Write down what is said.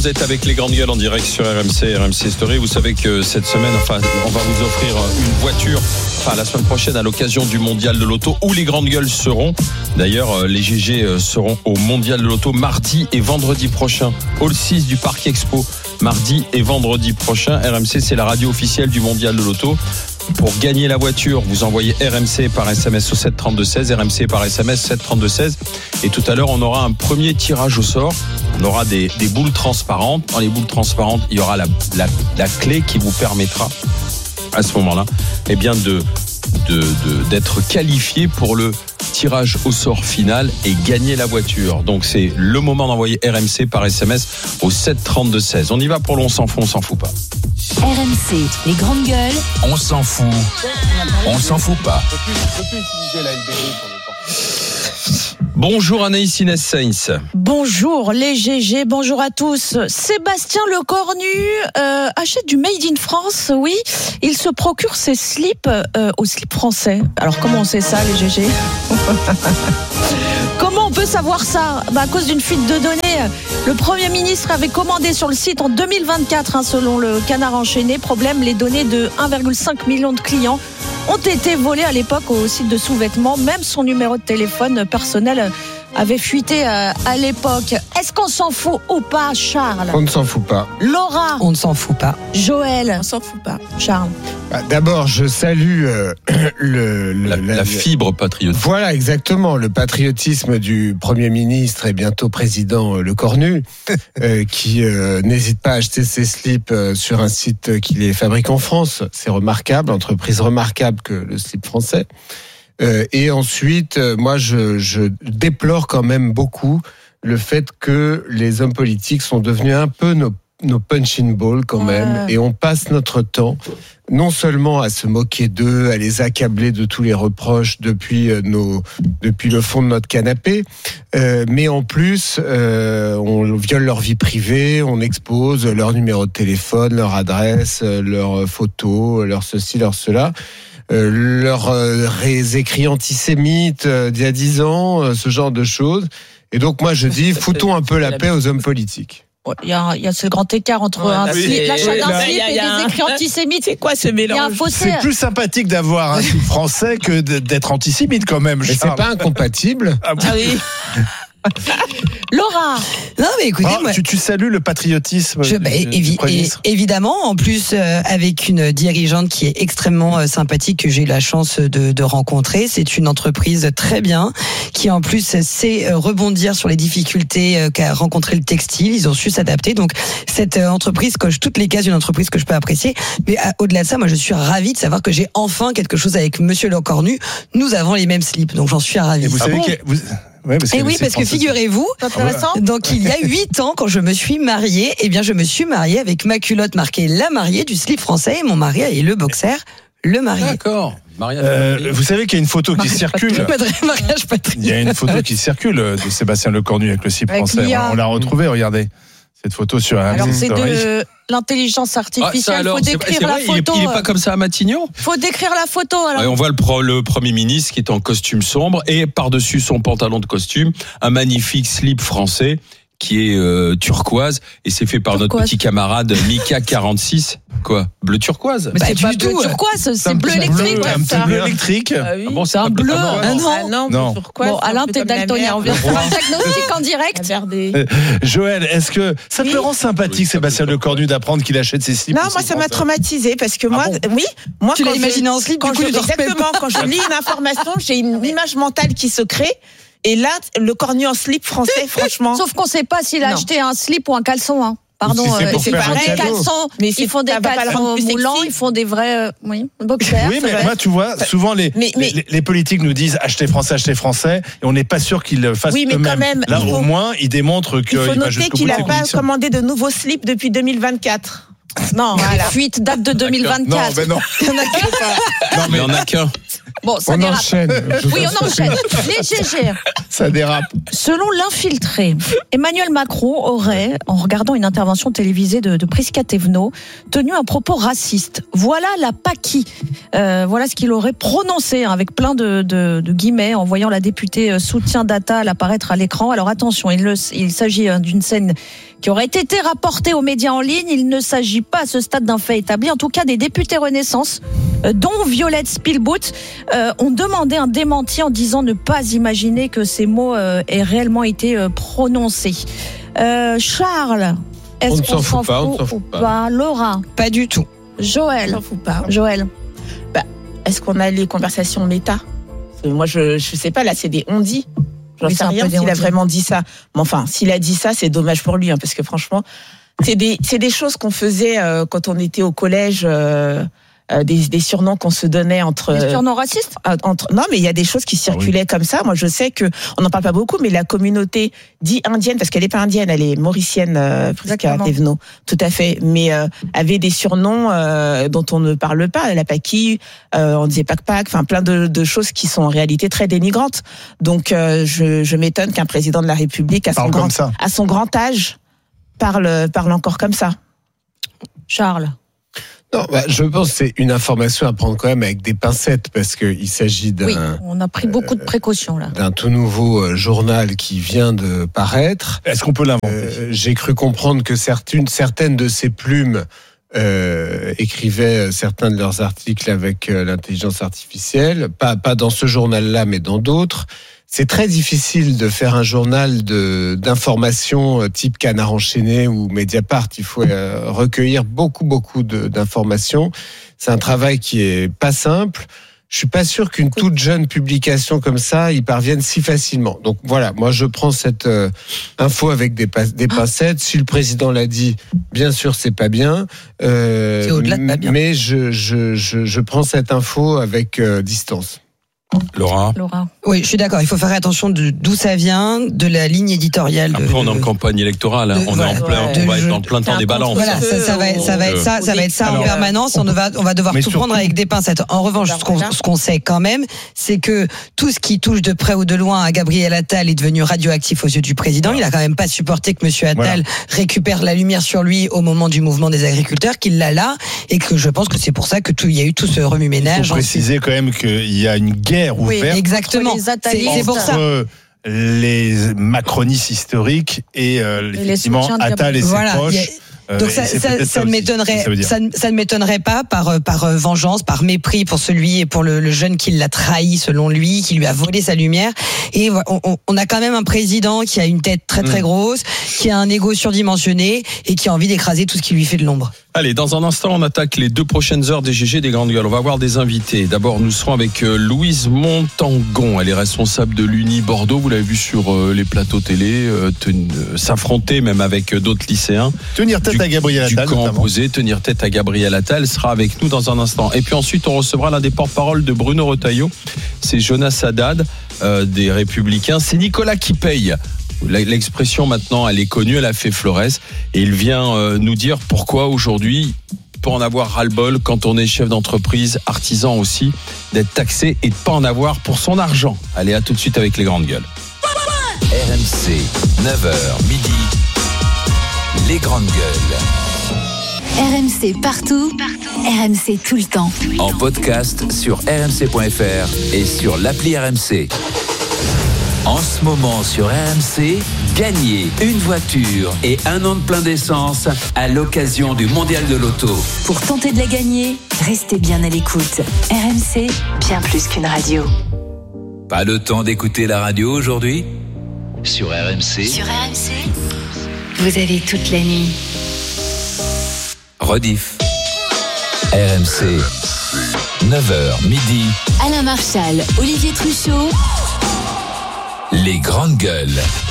Vous êtes avec les grandes gueules en direct sur RMC Story. Vous savez que cette semaine, on va vous offrir une voiture, la semaine prochaine à l'occasion du Mondial de l'Auto où les grandes gueules seront. D'ailleurs, les GG seront au Mondial de l'Auto mardi et vendredi prochain. Hall 6 du Parc Expo, mardi et vendredi prochain. RMC, c'est la radio officielle du Mondial de l'Auto. Pour gagner la voiture, vous envoyez RMC par SMS au 732-16, RMC par SMS 732-16. Et tout à l'heure, on aura un premier tirage au sort. On aura des boules transparentes. Dans les boules transparentes, il y aura la clé qui vous permettra, à ce moment-là, d'être qualifié pour le tirage au sort final et gagner la voiture. Donc c'est le moment d'envoyer RMC par SMS au 732-16. On y va pour le on s'en fout pas. RMC, les grandes gueules. On s'en fout pas. Bonjour Anaïs Inès Sainz. Bonjour les GG, bonjour à tous. Sébastien Lecornu achète du Made in France, oui. Il se procure ses slips au slip français. Alors comment on sait ça les GG? Comment on peut savoir ça? À cause d'une fuite de données. Le Premier ministre avait commandé sur le site en 2024, selon le Canard enchaîné. Problème, les données de 1,5 million de clients ont été volées à l'époque au site de sous-vêtements. Même son numéro de téléphone personnel avait fuité à l'époque. Est-ce qu'on s'en fout ou pas, Charles? On ne s'en fout pas. Laura? On ne s'en fout pas. Joël? On s'en fout pas. Charles? D'abord, je salue la fibre patriotique. Voilà, exactement, le patriotisme du Premier ministre et bientôt président Lecornu, qui n'hésite pas à acheter ses slips sur un site qui les fabrique en France. C'est remarquable, entreprise remarquable que le slip français. Et ensuite, moi, je déplore quand même beaucoup le fait que les hommes politiques sont devenus un peu nos punching balls quand même, et on passe notre temps non seulement à se moquer d'eux, à les accabler de tous les reproches depuis le fond de notre canapé, mais en plus on viole leur vie privée, on expose leur numéro de téléphone, leur adresse, leurs photos, leur ceci, leur cela. Leurs écrits antisémites d'il y a 10 ans, ce genre de choses. Et donc moi je dis, foutons un peu la paix aux hommes politiques. Il y a ce grand écart entre l'achat d'un slip et des écrits antisémites. C'est quoi ce mélange? Il y a un fossé. C'est plus sympathique d'avoir un slip français que d'être antisémite quand même. Mais c'est pas incompatible. Ah oui. Laura? Non mais écoutez, moi, tu salues le patriotisme du Premier ministre. Évidemment, en plus avec une dirigeante qui est extrêmement sympathique, que j'ai eu la chance de rencontrer. C'est une entreprise très bien, qui en plus sait rebondir sur les difficultés qu'a rencontré le textile. Ils ont su s'adapter. Donc cette entreprise coche toutes les cases d'une entreprise que je peux apprécier. Mais au-delà de ça, moi je suis ravie de savoir que j'ai enfin quelque chose avec Monsieur Lecornu. Nous avons les mêmes slips, donc j'en suis ravie. Et vous savez parce que figurez-vous, donc il y a 8 ans, quand je me suis mariée, je me suis mariée avec ma culotte marquée La Mariée du slip français, et mon mari est le boxer Le Marié. D'accord. Vous savez qu'il y a une photo qui circule. Mariage patriote. Il y a une photo qui circule de Sébastien Lecornu avec le slip français. On l'a retrouvée, regardez. Cette photo sur un. Alors c'est de l'intelligence artificielle. Il décrire la photo. Il est pas comme ça à Matignon. Faut décrire la photo. Alors. Ouais, on voit le Premier ministre qui est en costume sombre et par-dessus son pantalon de costume, un magnifique slip français qui est turquoise, et c'est fait par notre petit camarade Mika 46. Quoi? Bleu turquoise? Mais c'est pas bleu turquoise, c'est bleu électrique. Un petit bleu électrique. Bon, c'est un bleu. Non. Bon, Alain, t'es daltonien. On vient faire un diagnostic en direct. Joël, est-ce que ça te rend sympathique, Sébastien Lecornu, d'apprendre qu'il achète ses slips? Non, moi ça m'a traumatisé parce que moi, tu l'as imaginé en slip, quand je lis une information, j'ai une image mentale qui se crée. Et là, Lecornu en slip français, franchement. Sauf qu'on ne sait pas s'il a acheté un slip ou un caleçon. Pardon, c'est pareil. Caleçons, mais ils font des caleçons moulants, ils font des vrais boxers. Oui, mais moi, tu vois, souvent les politiques nous disent acheter français, et on n'est pas sûr qu'ils le fassent eux-mêmes. Là, au moins, ils démontrent qu'il va jusqu'au bout. Il faut noter qu'il n'a pas commandé de nouveaux slips depuis 2024. Non, la fuite date de 2024. Non, mais non. Il n'y en a qu'un. Bon, ça on dérape. enchaîne. Oui, on enchaîne. Les GG. Ça dérape. Selon l'Infiltré, Emmanuel Macron aurait, en regardant une intervention télévisée de Prisca Thévenot, tenu un propos raciste. Voilà la Paki. Voilà ce qu'il aurait prononcé, avec plein de guillemets, en voyant la députée Soutien Data apparaître à l'écran. Alors attention, il s'agit d'une scène qui aurait été rapportée aux médias en ligne. Il ne s'agit pas à ce stade d'un fait établi. En tout cas, des députés Renaissance, dont Violette Spielbout, ont demandé un démenti en disant ne pas imaginer que ces mots aient réellement été prononcés. Charles, est-ce qu'on s'en fout ou pas? Laura? Pas du tout. Joël? On s'en fout pas. Joël? Est-ce qu'on a les conversations méta? Moi, je sais pas, là, c'est des on-dit. J'en sais rien s'il a vraiment dit ça. Mais enfin, s'il a dit ça, c'est dommage pour lui, parce que franchement, c'est des choses qu'on faisait quand on était au collège, des surnoms qu'on se donnait entre. Des surnoms racistes? Non, mais il y a des choses qui circulaient comme ça. Moi, je sais que on n'en parle pas beaucoup, mais la communauté dit indienne, parce qu'elle n'est pas indienne, elle est mauricienne, Prisca Thévenot, tout à fait, mais avait des surnoms dont on ne parle pas. La Paki, on disait Pac-Pac, enfin plein de choses qui sont en réalité très dénigrantes. Donc, je m'étonne qu'un président de la République à son grand âge parle encore comme ça. Charles? Non, je pense que c'est une information à prendre quand même avec des pincettes, parce qu'il s'agit d'un. Oui, on a pris beaucoup de précautions là. D'un tout nouveau journal qui vient de paraître. Est-ce qu'on peut l'inventer? J'ai cru comprendre que certaines de ces plumes écrivaient certains de leurs articles avec l'intelligence artificielle. Pas dans ce journal-là, mais dans d'autres. C'est très difficile de faire un journal d'informations type Canard enchaîné ou Mediapart. Il faut recueillir beaucoup d'informations. C'est un travail qui est pas simple. Je suis pas sûr qu'une toute jeune publication comme ça y parvienne si facilement. Donc voilà, moi je prends cette info avec des pincettes. Si le président l'a dit, bien sûr c'est pas bien. C'est au-delà de pas bien. Mais je prends cette info avec distance. Laura. Oui, je suis d'accord. Il faut faire attention d'où ça vient, de la ligne éditoriale. Après, on est en campagne électorale. On va être dans le plein temps des balances. Voilà, ça va être ça en permanence. On va devoir tout prendre avec des pincettes. En revanche, ce qu'on sait quand même, c'est que tout ce qui touche de près ou de loin à Gabriel Attal est devenu radioactif aux yeux du président. Il a quand même pas supporté que Monsieur Attal récupère la lumière sur lui au moment du mouvement des agriculteurs, qu'il l'a là, et que je pense que c'est pour ça que il y a eu tout ce remue-ménage. Il faut préciser quand même qu'il y a une guerre ouverte. Oui, exactement. C'est pour ça. Les macronistes historiques et effectivement Attal et ses proches. Donc ça ne m'étonnerait pas par vengeance, par mépris pour celui et pour le jeune qui l'a trahi selon lui, qui lui a volé sa lumière. Et on a quand même un président qui a une tête très très grosse, qui a un ego surdimensionné et qui a envie d'écraser tout ce qui lui fait de l'ombre. Allez, dans un instant, on attaque les 2 prochaines heures des GG des Grandes Gueules. On va avoir des invités. D'abord, nous serons avec Louise Montangon. Elle est responsable de l'Uni Bordeaux. Vous l'avez vu sur les plateaux télé, s'affronter même avec d'autres lycéens. Tenir tête à Gabriel Attal. Du camp opposé, tenir tête à Gabriel Attal. Sera avec nous dans un instant. Et puis ensuite, on recevra l'un des porte-parole de Bruno Retailleau. C'est Jonas Haddad des Républicains. C'est Nicolas qui paye. L'expression maintenant, elle est connue, elle a fait Flores, et il vient nous dire pourquoi aujourd'hui, pour en avoir ras-le-bol quand on est chef d'entreprise, artisan aussi, d'être taxé et de pas en avoir pour son argent. Allez, à tout de suite avec les Grandes Gueules. RMC, 9h midi, les Grandes Gueules. RMC partout, RMC tout le temps. En podcast sur rmc.fr et sur l'appli RMC. En ce moment sur RMC, gagnez une voiture et 1 an de plein d'essence à l'occasion du Mondial de l'Auto. Pour tenter de la gagner, restez bien à l'écoute. RMC, bien plus qu'une radio. Pas le temps d'écouter la radio aujourd'hui ? Sur RMC. Sur RMC, vous avez toute la nuit. Rediff. RMC, 9h midi. Alain Marchal, Olivier Truchot. Les Grandes Gueules.